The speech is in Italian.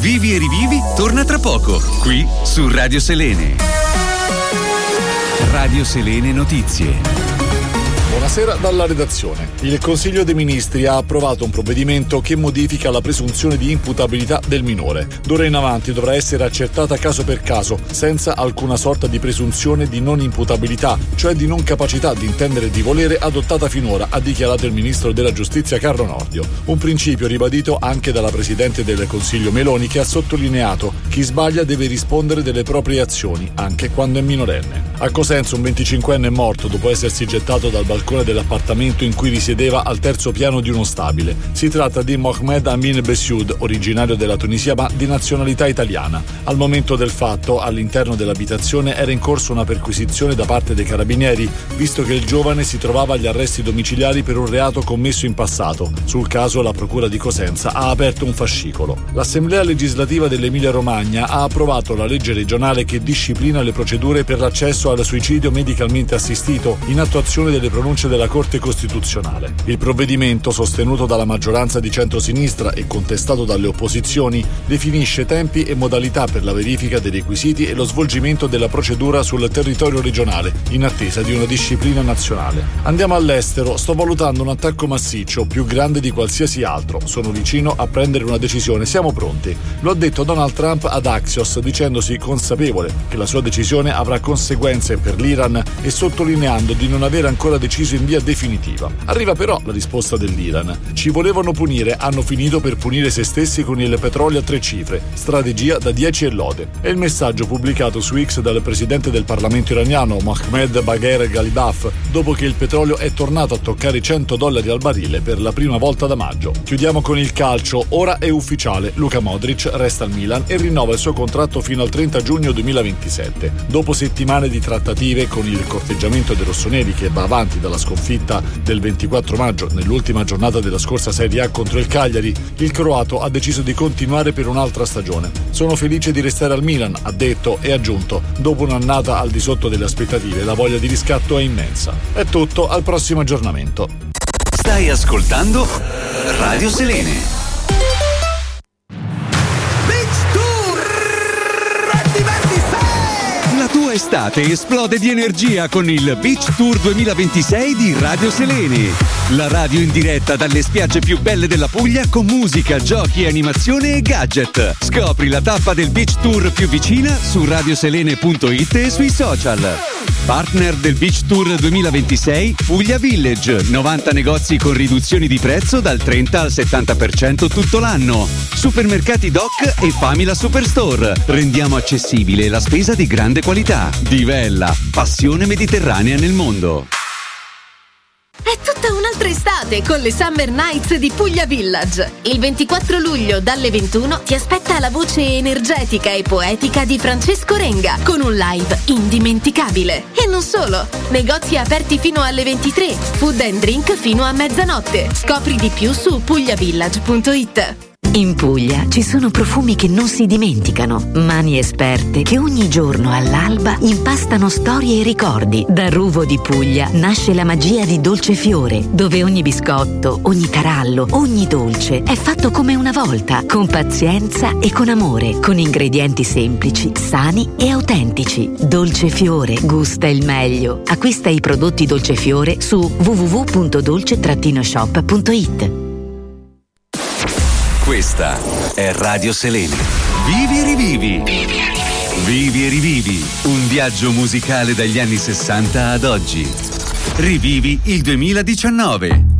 Vivi e rivivi torna tra poco, qui su Radio Selene. Radio Selene Notizie. Buonasera dalla redazione. Il Consiglio dei Ministri ha approvato un provvedimento che modifica la presunzione di imputabilità del minore. D'ora in avanti dovrà essere accertata caso per caso, senza alcuna sorta di presunzione di non imputabilità, cioè di non capacità di intendere e di volere adottata finora, ha dichiarato il Ministro della Giustizia Carlo Nordio. Un principio ribadito anche dalla Presidente del Consiglio Meloni, che ha sottolineato: chi sbaglia deve rispondere delle proprie azioni, anche quando è minorenne. A Cosenza un 25enne è morto dopo essersi gettato dal balcone dell'appartamento in cui risiedeva al terzo piano di uno stabile. Si tratta di Mohamed Amin Bessoud, originario della Tunisia ma di nazionalità italiana. Al momento del fatto, all'interno dell'abitazione era in corso una perquisizione da parte dei carabinieri, visto che il giovane si trovava agli arresti domiciliari per un reato commesso in passato. Sul caso la Procura di Cosenza ha aperto un fascicolo. L'Assemblea legislativa dell'Emilia-Romagna ha approvato la legge regionale che disciplina le procedure per l'accesso al suicidio medicalmente assistito, in attuazione delle pronunce della Corte Costituzionale. Il provvedimento, sostenuto dalla maggioranza di centrosinistra e contestato dalle opposizioni, definisce tempi e modalità per la verifica dei requisiti e lo svolgimento della procedura sul territorio regionale, in attesa di una disciplina nazionale. Andiamo all'estero. Sto valutando un attacco massiccio, più grande di qualsiasi altro. Sono vicino a prendere una decisione. Siamo pronti. Lo ha detto Donald Trump ad Axios, dicendosi consapevole che la sua decisione avrà conseguenze per l'Iran e sottolineando di non aver ancora deciso in via definitiva. Arriva però la risposta dell'Iran: ci volevano punire, hanno finito per punire se stessi con il petrolio a 3 cifre, strategia da 10 e lode. È il messaggio pubblicato su X dal presidente del Parlamento iraniano Mohammad Bagher Ghalibaf, dopo che il petrolio è tornato a toccare i $100 al barile per la prima volta da maggio. Chiudiamo con il calcio. Ora è ufficiale: Luka Modric resta al Milan e rinnova il suo contratto fino al 30 giugno 2027. Dopo settimane di trattative con il corteggiamento dei rossoneri, che va avanti dalla sconfitta del 24 maggio nell'ultima giornata della scorsa Serie A contro il Cagliari, il croato ha deciso di continuare per un'altra stagione. Sono felice di restare al Milan, ha detto, e aggiunto: dopo un'annata al di sotto delle aspettative, la voglia di riscatto è immensa. È tutto, al prossimo aggiornamento. Stai ascoltando Radio Selene. La tua estate esplode di energia con il Beach Tour 2026 di Radio Selene. La radio in diretta dalle spiagge più belle della Puglia con musica, giochi, animazione e gadget. Scopri la tappa del Beach Tour più vicina su radioselene.it e sui social. Partner del Beach Tour 2026 Puglia Village, 90 negozi con riduzioni di prezzo dal 30 al 70% tutto l'anno. Supermercati Doc e Famila Superstore. Rendiamo accessibile la spesa di grande qualità. Divella, passione mediterranea nel mondo. È tutta un'altra estate con le Summer Nights di Puglia Village. Il 24 luglio dalle 21 ti aspetta la voce energetica e poetica di Francesco Renga con un live indimenticabile. E non solo, negozi aperti fino alle 23, food and drink fino a mezzanotte. Scopri di più su pugliavillage.it. In Puglia ci sono profumi che non si dimenticano, mani esperte che ogni giorno all'alba impastano storie e ricordi. Da Ruvo di Puglia nasce la magia di Dolce Fiore, dove ogni biscotto, ogni tarallo, ogni dolce è fatto come una volta, con pazienza e con amore, con ingredienti semplici, sani e autentici. Dolce Fiore gusta il meglio. Acquista i prodotti Dolce Fiore su www.dolce-shop.it. Questa è Radio Selene. Vivi e rivivi. Vivi e rivivi. Un viaggio musicale dagli anni 60 ad oggi. Rivivi il 2019.